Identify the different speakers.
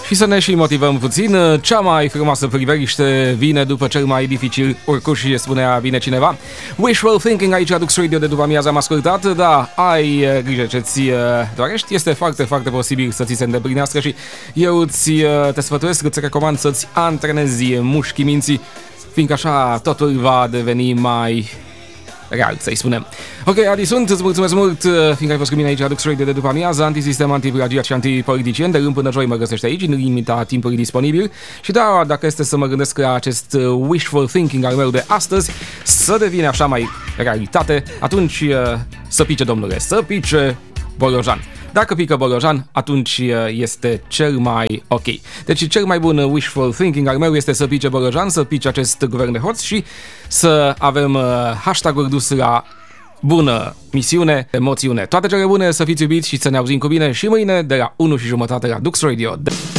Speaker 1: Și să ne și motivăm puțin. Cea mai frumoasă priveliște vine după cel mai dificil urcuș, spunea bine cineva. Wishful Thinking, aici Dux Radio de după amiază am ascultat. Da, ai grijă ce-ți dorești. Este foarte, foarte posibil să ți se îndeplinească și eu te sfătuiesc, îți recomand să-ți antrenezi mușchii minții, fiindcă așa totul va deveni mai real, să-i spunem. Ok, Adi sunt, îți mulțumesc mult, fiindcă ai fost cu mine aici, Dux Radio de după amiază, antisistem, antiplagiat și antipoliticien, de luni până joi mă găsești aici, în limita timpului disponibil. Și da, dacă este să mă gândesc la acest wishful thinking al meu de astăzi, să devine așa mai realitate, atunci să pice, domnule, să pice Bolojan. Dacă pică Bolojan, atunci este cel mai ok. Deci cel mai bun wishful thinking al meu este să pice Bolojan, să pice acest guvern de hoți și să avem hashtag-uri dus la bună misiune, emoțiune. Toate cele bune, să fiți iubiți și să ne auzim cu bine și mâine de la 1:30 la Dux Radio.